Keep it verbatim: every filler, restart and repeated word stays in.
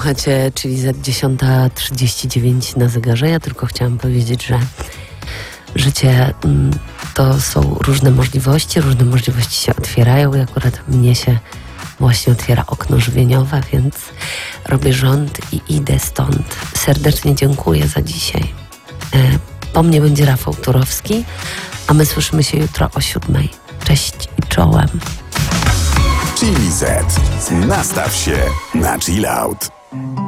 Słuchajcie, czyli za dziesiąta trzydzieści dziewięć na zegarze. Ja tylko chciałam powiedzieć, że życie mm, to są różne możliwości, różne możliwości się otwierają i akurat mnie się właśnie otwiera okno żywieniowe, więc robię rząd i idę stąd. Serdecznie dziękuję za dzisiaj. E, po mnie będzie Rafał Turowski, a my słyszymy się jutro o siódmej. Cześć i czołem. Chili Z. Nastaw się na chill out.